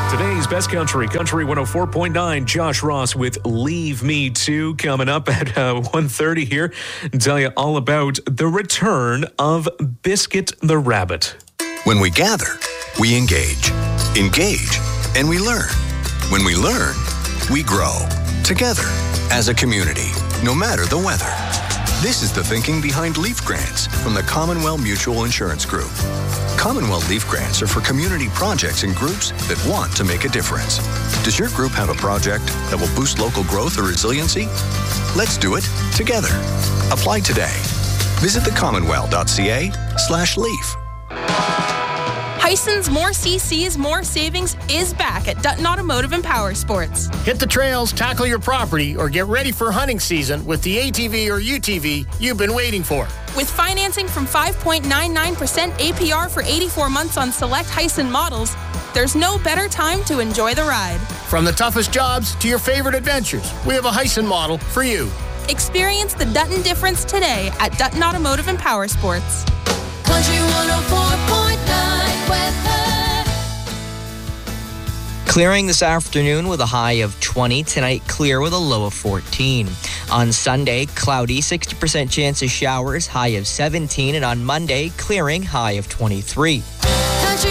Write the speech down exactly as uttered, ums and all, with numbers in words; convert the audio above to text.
Today's Best Country, Country one oh four point nine. Josh Ross with Leave Me To coming up at uh, one thirty here. And tell you all about the return of Biscuit the Rabbit. When we gather, we engage. Engage, and we learn. When we learn, we grow. Together, as a community, no matter the weather. This is the thinking behind Leaf Grants from the Commonwealth Mutual Insurance Group. Commonwealth Leaf Grants are for community projects and groups that want to make a difference. Does your group have a project that will boost local growth or resiliency? Let's do it together. Apply today. Visit thecommonwealth.ca slash leaf. Hison's More C Cs, More Savings is back at Dutton Automotive and Power Sports. Hit the trails, tackle your property, or get ready for hunting season with the A T V or U T V you've been waiting for. With financing from five point nine nine percent A P R for eighty-four months on select Hison models, there's no better time to enjoy the ride. From the toughest jobs to your favorite adventures, we have a Hison model for you. Experience the Dutton difference today at Dutton Automotive and Power Sports. Country one oh four point nine weather. Clearing this afternoon with a high of twenty. Tonight, clear with a low of fourteen. On Sunday, cloudy, sixty percent chance of showers, high of seventeen. And on Monday, clearing, high of twenty-three.